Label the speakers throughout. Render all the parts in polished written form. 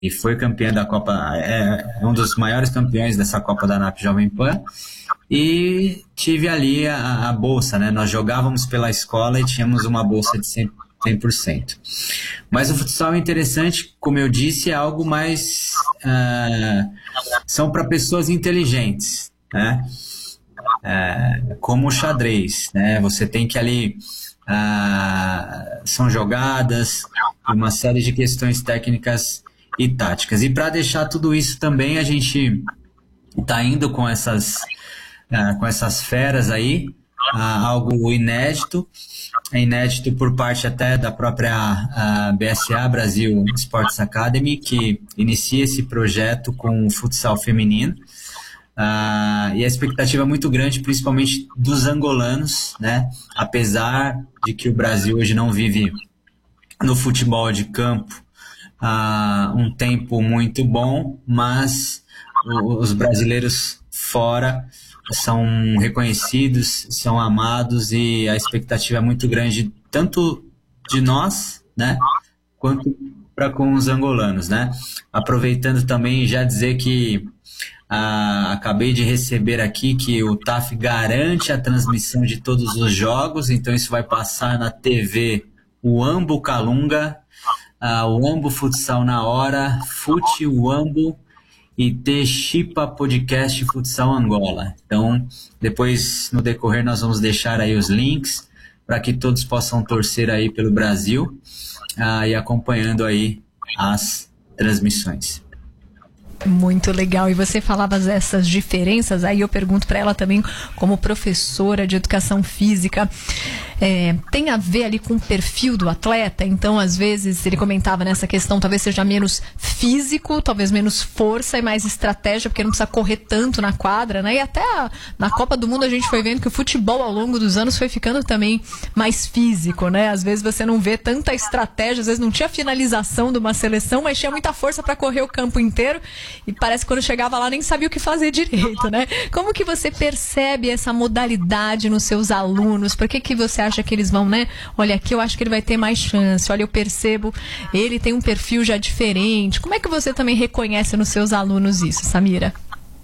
Speaker 1: e foi campeã da Copa, é um dos maiores campeões dessa Copa da ANAP Jovem Pan, e tive ali a bolsa, né? Nós jogávamos pela escola e tínhamos uma bolsa de 100%. Mas o futsal é interessante, como eu disse, é algo mais... são para pessoas inteligentes, né? Como o xadrez, né? Você tem que ali... são jogadas, uma série de questões técnicas e táticas. E para deixar tudo isso também, a gente está indo com essas feras aí, algo inédito. É inédito por parte até da própria BSA, Brasil Sports Academy, que inicia esse projeto com o futsal feminino. E a expectativa é muito grande, principalmente dos angolanos, né? Apesar de que o Brasil hoje não vive no futebol de campo um tempo muito bom, mas os brasileiros fora são reconhecidos, são amados, e a expectativa é muito grande, tanto de nós, né, quanto para com os angolanos, né? Aproveitando também já dizer que acabei de receber aqui que o TAF garante a transmissão de todos os jogos, então isso vai passar na TV Uambo Calunga, Uambo Futsal na Hora, Fute Uambo e Techipa Podcast Futsal Angola. Então, depois, no decorrer, nós vamos deixar aí os links para que todos possam torcer aí pelo Brasil e acompanhando aí as transmissões.
Speaker 2: Muito legal. E você falava dessas diferenças, aí eu pergunto para ela também, como professora de educação física, tem a ver ali com o perfil do atleta? Então, às vezes, ele comentava nessa questão, talvez seja menos físico, talvez menos força e mais estratégia, porque não precisa correr tanto na quadra, né? E até na Copa do Mundo a gente foi vendo que o futebol ao longo dos anos foi ficando também mais físico, né? Às vezes você não vê tanta estratégia, às vezes não tinha finalização de uma seleção, mas tinha muita força para correr o campo inteiro, e parece que quando chegava lá nem sabia o que fazer direito, né? Como que você percebe essa modalidade nos seus alunos? Por que você acha que eles vão, né? Olha, aqui eu acho que ele vai ter mais chance. Olha, eu percebo, ele tem um perfil já diferente. Como é que você também reconhece nos seus alunos isso, Samira?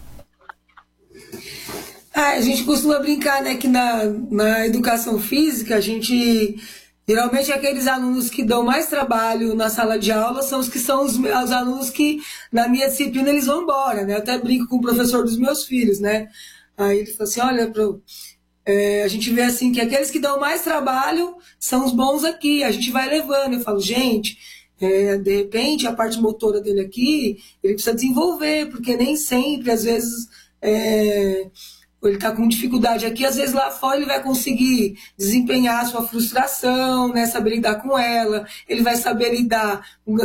Speaker 3: A gente costuma brincar, né, que na educação física, a gente... Geralmente aqueles alunos que dão mais trabalho na sala de aula são os que são os alunos que, na minha disciplina, eles vão embora, né? Eu até brinco com o professor dos meus filhos, né? Aí ele falou assim, olha, a gente vê assim que aqueles que dão mais trabalho são os bons aqui, a gente vai levando. Eu falo, gente, de repente a parte motora dele aqui, ele precisa desenvolver, porque nem sempre, às vezes... ele está com dificuldade aqui, às vezes lá fora ele vai conseguir desempenhar a sua frustração, né, saber lidar com ela, ele vai saber lidar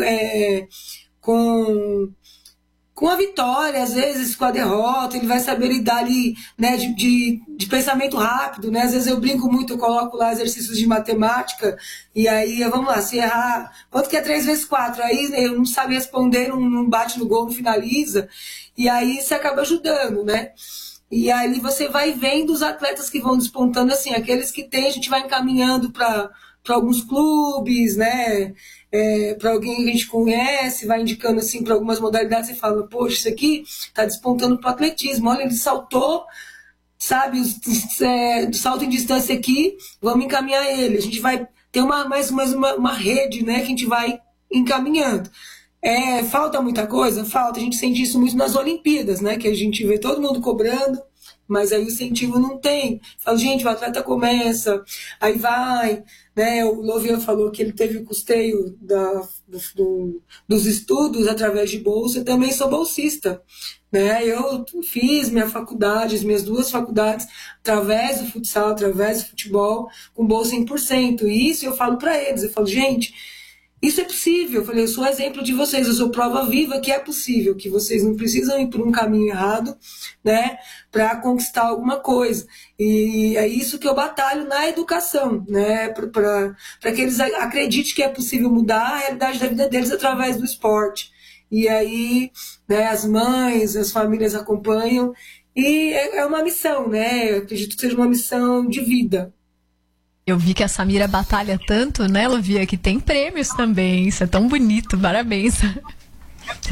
Speaker 3: com a vitória, às vezes com a derrota, ele vai saber lidar ali, né, de pensamento rápido, né, às vezes eu brinco muito, eu coloco lá exercícios de matemática, e aí, vamos lá, se errar, quanto que é 3 vezes 4? Aí eu não sabe responder, não bate no gol, não finaliza, e aí você acaba ajudando, né. E aí você vai vendo os atletas que vão despontando, assim, aqueles que tem, a gente vai encaminhando para alguns clubes, né? Para alguém que a gente conhece, vai indicando assim para algumas modalidades e fala, poxa, isso aqui está despontando para o atletismo, olha, ele saltou, sabe, salto em distância aqui, vamos encaminhar ele. A gente vai ter mais uma rede, né, que a gente vai encaminhando. Falta muita coisa? Falta. A gente sente isso muito nas Olimpíadas, né? Que a gente vê todo mundo cobrando, mas aí o incentivo não tem. Fala, gente, o atleta começa, aí vai, né? O Lovian falou que ele teve o custeio dos estudos através de bolsa. Eu também sou bolsista, né? Eu fiz minha faculdade, as minhas 2 faculdades, através do futsal, através do futebol, com bolsa 100%. E isso eu falo para eles, eu falo, gente... Isso é possível, eu falei, eu sou exemplo de vocês, eu sou prova viva que é possível, que vocês não precisam ir por um caminho errado, né, para conquistar alguma coisa. E é isso que eu batalho na educação, né, para que eles acreditem que é possível mudar a realidade da vida deles através do esporte. E aí, né, as mães, as famílias acompanham, e é uma missão, né, eu acredito que seja uma missão de vida.
Speaker 2: Eu vi que a Samira batalha tanto, né, Lovia, que tem prêmios também. Isso é tão bonito, parabéns.